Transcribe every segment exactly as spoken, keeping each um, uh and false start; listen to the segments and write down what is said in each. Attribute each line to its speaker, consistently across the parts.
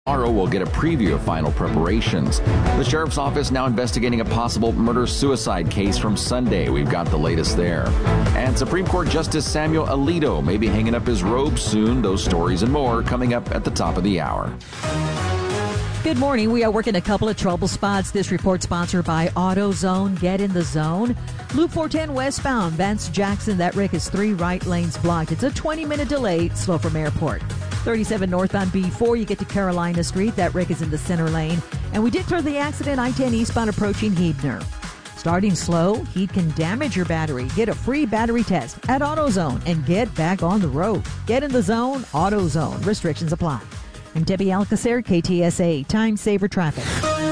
Speaker 1: Tomorrow we'll get a preview of final preparations. The Sheriff's Office now investigating a possible murder-suicide case from Sunday. We've got the latest there. And Supreme Court Justice Samuel Alito may be hanging up his robe soon. Those stories and more coming up at the top of the hour.
Speaker 2: Good morning. We are working a couple of trouble spots. This report sponsored by AutoZone. Get in the zone. Loop four ten westbound, Vance Jackson. That wreck is three right lanes blocked. It's a twenty-minute delay, slow from airport. thirty-seven northbound B four, you get to Carolina Street. That wreck is in the center lane. And we did clear the accident, I ten eastbound approaching Huebner. Starting slow, heat can damage your battery. Get a free battery test at AutoZone and get back on the road. Get in the zone, AutoZone. Restrictions apply. I'm Debbie Alcacer, K T S A, Time Saver Traffic.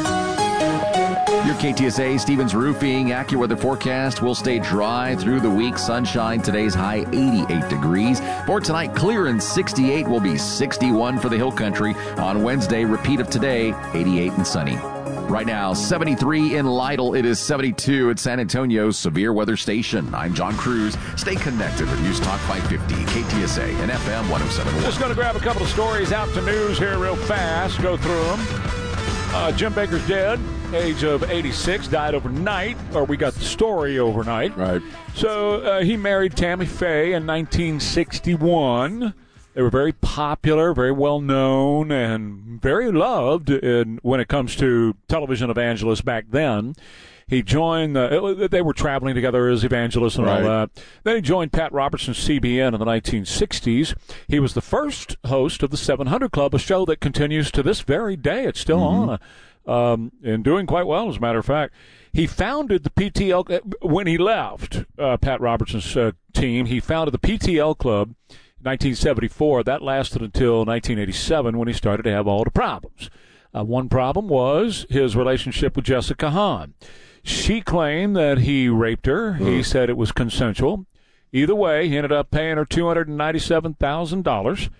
Speaker 1: Your K T S A Stevens Roofing AccuWeather forecast will stay dry through the week. Sunshine, today's high eighty-eight degrees. For tonight, clear and sixty-eight will be sixty-one for the Hill Country. On Wednesday, repeat of today, eighty-eight and sunny. Right now, seventy-three in Lytle. It is seventy-two at San Antonio's Severe Weather Station. I'm John Cruz. Stay connected with News Talk five fifty, K T S A, and F M one oh seven point one.
Speaker 3: Just going to grab a couple of stories out to news here real fast. Go through them. Uh, Jim Bakker's dead. Age of eighty-six, died overnight, or we got the story overnight.
Speaker 4: Right.
Speaker 3: So uh, he married Tammy Faye in nineteen sixty-one. They were very popular, very well known, and very loved in, when it comes to television evangelists back then. He joined, uh, they were traveling together as evangelists and
Speaker 4: right.
Speaker 3: all that. Then he joined Pat Robertson's C B N in the nineteen sixties. He was the first host of the seven hundred Club, a show that continues to this very day. It's still mm-hmm. on. Um, and doing quite well, as a matter of fact. He founded the P T L, when he left uh, Pat Robertson's uh, team, he founded the P T L Club in nineteen seventy-four. That lasted until nineteen eighty-seven when he started to have all the problems. Uh, one problem was his relationship with Jessica Hahn. She claimed that he raped her. Mm. He said it was consensual. Either way, he ended up paying her two hundred ninety-seven thousand dollars.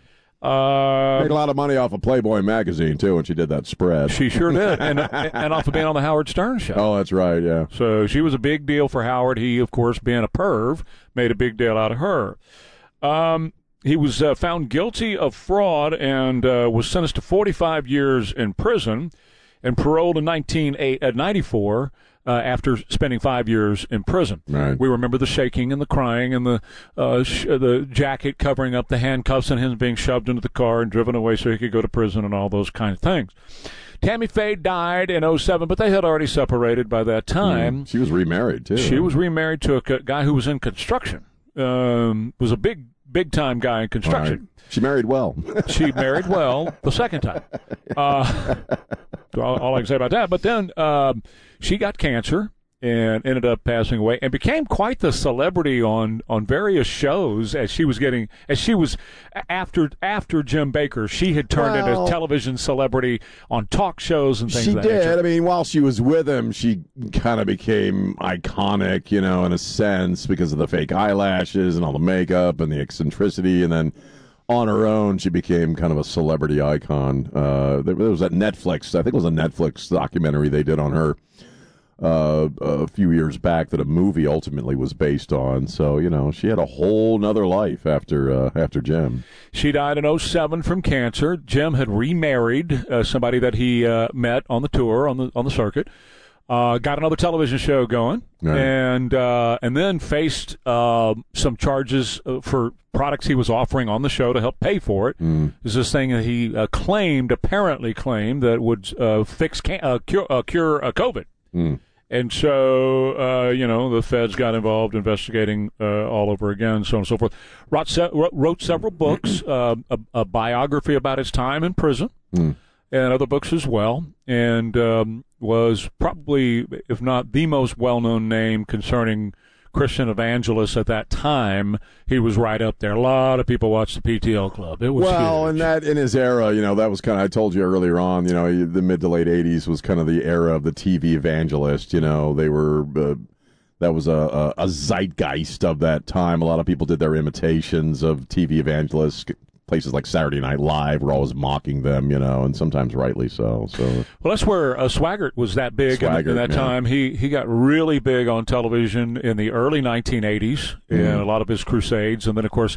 Speaker 3: Uh,
Speaker 4: Made a lot of money off of Playboy magazine, too, when she did that spread.
Speaker 3: She sure did, and and off of being on the Howard Stern show.
Speaker 4: Oh, that's right, yeah.
Speaker 3: So she was a big deal for Howard. He, of course, being a perv, made a big deal out of her. Um, he was uh, found guilty of fraud and uh, was sentenced to forty-five years in prison and paroled in nineteen ninety-four. Uh, after spending five years in prison.
Speaker 4: Right.
Speaker 3: We remember the shaking and the crying and the uh, sh- the jacket covering up the handcuffs and him being shoved into the car and driven away so he could go to prison and all those kind of things. Tammy Faye died in oh seven, but they had already separated by that time.
Speaker 4: Mm. She was remarried, too.
Speaker 3: She was remarried to a c- guy who was in construction. Um, was a big, big-time guy in construction.
Speaker 4: Right. She married well.
Speaker 3: She married well the second time. Uh, all, all I can say about that. But then um, she got cancer and ended up passing away and became quite the celebrity on, on various shows as she was getting as she was after after Jim Bakker. She had turned
Speaker 4: well,
Speaker 3: into television celebrity on talk shows and things.
Speaker 4: She
Speaker 3: of that
Speaker 4: did.
Speaker 3: nature.
Speaker 4: I mean, while she was with him, she kind of became iconic, you know, in a sense because of the fake eyelashes and all the makeup and the eccentricity, and then. On her own, she became kind of a celebrity icon. Uh, there, there was that Netflix, I think it was a Netflix documentary they did on her uh, a few years back that a movie ultimately was based on. So, you know, she had a whole nother life after uh, after Jim.
Speaker 3: She died in oh seven from cancer. Jim had remarried uh, somebody that he uh, met on the tour, on the on the circuit. Uh, got another television show going, right. and uh, and then faced uh, some charges uh, for products he was offering on the show to help pay for it.
Speaker 4: Mm.
Speaker 3: This is this thing that he uh, claimed, apparently claimed, that would uh, fix can- uh, cure, uh, cure uh, COVID.
Speaker 4: Mm.
Speaker 3: And so, uh, you know, the feds got involved investigating uh, all over again, so on and so forth. Wrote, se- wrote several books, uh, a, a biography about his time in prison.
Speaker 4: Mm.
Speaker 3: And other books as well, and um, was probably, if not the most well-known name concerning Christian evangelists at that time. He was right up there. A lot of people watched the P T L Club. It was
Speaker 4: well,
Speaker 3: huge.
Speaker 4: and that in his era, you know, that was kind of, I told you earlier on, you know, the mid to late eighties was kind of the era of the T V evangelist. You know, they were, uh, that was a, a, a zeitgeist of that time. A lot of people did their imitations of T V evangelists. Places like Saturday Night Live were always mocking them, you know, and sometimes rightly so. So,
Speaker 3: well, that's where uh, Swaggart was that big in, in that
Speaker 4: yeah.
Speaker 3: time. He he got really big on television in the early nineteen eighties, mm. and a lot of his crusades. And then, of course,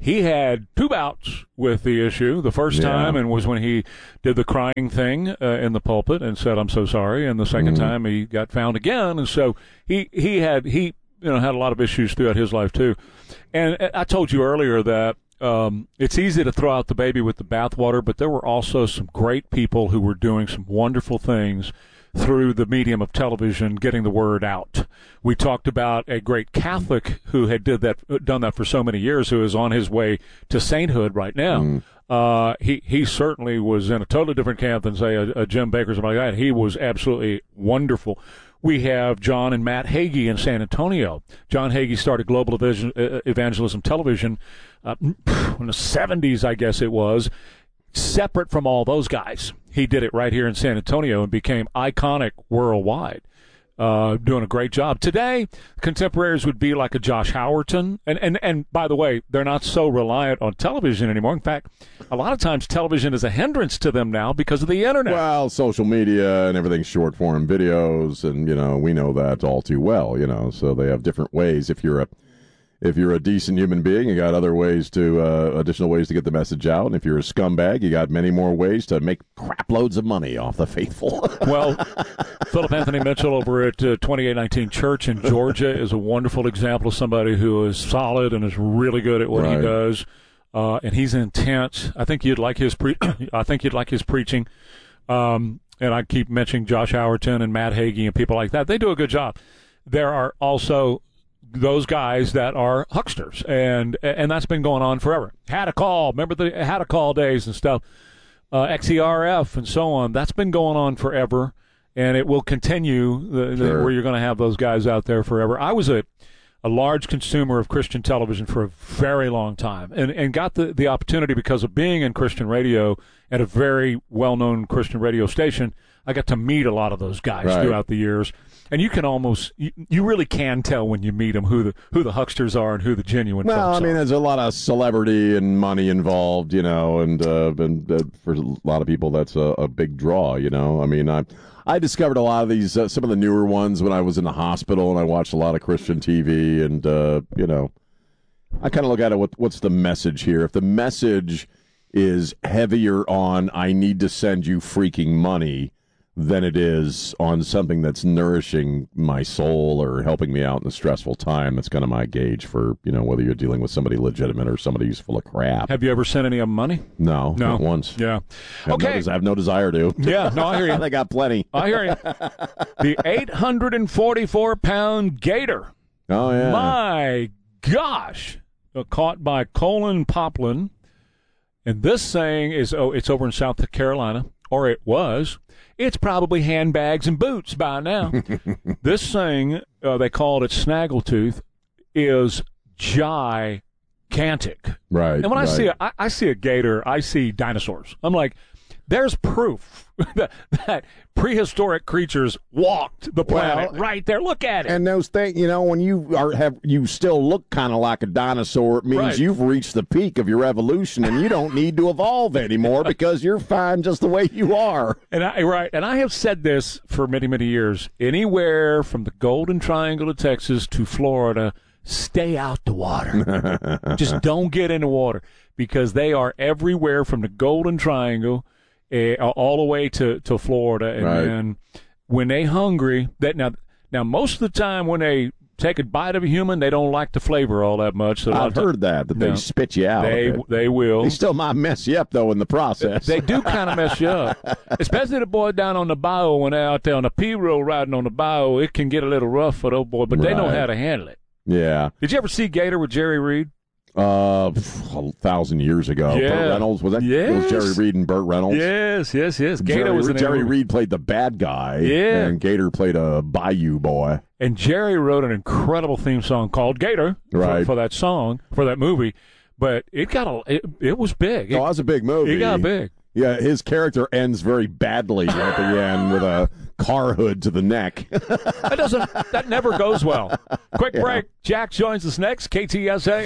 Speaker 3: he had two bouts with the issue. The first
Speaker 4: Yeah.
Speaker 3: time and was when he did the crying thing uh, in the pulpit and said, "I'm so sorry." And the second
Speaker 4: Mm-hmm.
Speaker 3: time he got found again, and so he he had he you know had a lot of issues throughout his life too. And I told you earlier that um, it's easy to throw out the baby with the bathwater, but there were also some great people who were doing some wonderful things through the medium of television, getting the word out. We talked about a great Catholic who had did that, done that for so many years, who is on his way to sainthood right now.
Speaker 4: Mm.
Speaker 3: Uh, he he certainly was in a totally different camp than, say, a, a Jim Baker or something like that. He was absolutely wonderful. We have John and Matt Hagee in San Antonio. John Hagee started Global Evangelism Television uh, in the seventies, I guess it was, separate from all those guys. He did it right here in San Antonio and became iconic worldwide, uh, doing a great job. Today, contemporaries would be like a Josh Howerton. And, and, and by the way, they're not so reliant on television anymore. In fact, a lot of times television is a hindrance to them now because of the internet.
Speaker 4: Well, social media and everything's short form videos, and you know we know that all too well. You know, so they have different ways. If you're a if you're a decent human being, you got other ways to uh, additional ways to get the message out. And if you're a scumbag, you got many more ways to make crap loads of money off the faithful.
Speaker 3: Well, Philip Anthony Mitchell over at uh, twenty-eight nineteen Church in Georgia is a wonderful example of somebody who is solid and is really good at what
Speaker 4: Right.
Speaker 3: he does. Uh, and he's intense. I think you'd like his pre- I think you'd like his preaching. Um, and I keep mentioning Josh Howerton and Matt Hagee and people like that. They do a good job. There are also those guys that are hucksters, and and that's been going on forever. Had a call. Remember the had a call days and stuff. Uh, X E R F and so on. That's been going on forever, and it will continue. The, the,
Speaker 4: Sure.
Speaker 3: where you're going to have those guys out there forever. I was a a large consumer of Christian television for a very long time, and, and got the, the opportunity because of being in Christian radio at a very well-known Christian radio station. I got to meet a lot of those guys
Speaker 4: Right.
Speaker 3: throughout the years, and you can almost, you, you really can tell when you meet them who the who the hucksters are and who the genuine
Speaker 4: Well, I
Speaker 3: folks
Speaker 4: mean,
Speaker 3: are.
Speaker 4: there's a lot of celebrity and money involved, you know, and, uh, and uh, for a lot of people, that's a, a big draw, you know. I mean, I I discovered a lot of these, uh, some of the newer ones when I was in the hospital, and I watched a lot of Christian T V, and, uh, you know, I kind of look at it, what, what's the message here? If the message is heavier on, I need to send you freaking money, than it is on something that's nourishing my soul or helping me out in a stressful time. That's kind of my gauge for, you know, whether you're dealing with somebody legitimate or somebody who's full of crap.
Speaker 3: Have you ever sent any of them money?
Speaker 4: No,
Speaker 3: No.
Speaker 4: not once.
Speaker 3: Yeah.
Speaker 4: I have,
Speaker 3: Okay.
Speaker 4: no, des- I have no desire to.
Speaker 3: Yeah, no, I hear you.
Speaker 4: They got plenty.
Speaker 3: I hear you. The eight hundred forty-four pound gator.
Speaker 4: Oh, yeah.
Speaker 3: My gosh. Uh, caught by Colin Poplin. And this thing is, oh, it's over in South Carolina, or it was. It's probably handbags and boots by now. This thing, uh, they called it Snaggletooth, is gigantic.
Speaker 4: Right.
Speaker 3: And when I
Speaker 4: right.
Speaker 3: see a, I, I see a gator, I see dinosaurs. I'm like, there's proof that, that prehistoric creatures walked the planet
Speaker 4: Well,
Speaker 3: right there. Look at it.
Speaker 4: And those things, you know, when you are have you still look kind of like a dinosaur, it means
Speaker 3: Right.
Speaker 4: you've reached the peak of your evolution, and you don't need to evolve anymore because you're fine just the way you are.
Speaker 3: And I right, and I have said this for many, many years. Anywhere from the Golden Triangle of Texas to Florida, stay out the water. Just don't get in the water, because they are everywhere from the Golden Triangle uh, all the way to, to Florida. And,
Speaker 4: Right.
Speaker 3: and when they hungry, that now now most of the time when they take a bite of a human, they don't like the flavor all that much. So a lot
Speaker 4: I've
Speaker 3: of ti-
Speaker 4: heard that that
Speaker 3: No.
Speaker 4: they spit you out.
Speaker 3: They
Speaker 4: of it.
Speaker 3: they will.
Speaker 4: They still might mess you up though in the process.
Speaker 3: They do kind of mess you up, especially the boy down on the bayou when they're out there on the P road riding on the bayou. It can get a little rough for those boys, but they know
Speaker 4: Right.
Speaker 3: how to handle it.
Speaker 4: yeah.
Speaker 3: Did you ever see Gator with Jerry Reed?
Speaker 4: Uh, pff, a thousand years ago.
Speaker 3: Yeah.
Speaker 4: Burt Reynolds was that? It was
Speaker 3: Yes.
Speaker 4: Jerry Reed and Burt Reynolds.
Speaker 3: Yes, yes, yes. Gator
Speaker 4: Jerry,
Speaker 3: was in
Speaker 4: Jerry
Speaker 3: it.
Speaker 4: Reed played the bad guy.
Speaker 3: Yeah.
Speaker 4: And Gator played a bayou boy.
Speaker 3: And Jerry wrote an incredible theme song called Gator for,
Speaker 4: Right.
Speaker 3: for that song, for that movie. But it got a, it, it was big. It,
Speaker 4: Oh, that's a big movie.
Speaker 3: it got big.
Speaker 4: Yeah, his character ends very badly at the end with a car hood to the neck.
Speaker 3: That doesn't, that never goes well. Quick break. Jack joins us next. K T S A.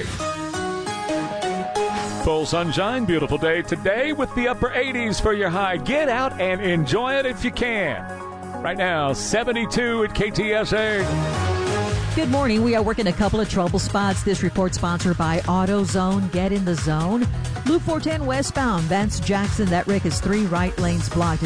Speaker 3: Full sunshine, beautiful day today with the upper eighties for your high. Get out and enjoy it if you can. Right now, seventy-two at K T S A.
Speaker 2: Good morning. We are working a couple of trouble spots. This report sponsored by AutoZone. Get in the zone. Loop four ten westbound, Vance Jackson. That wreck is three right lanes blocked.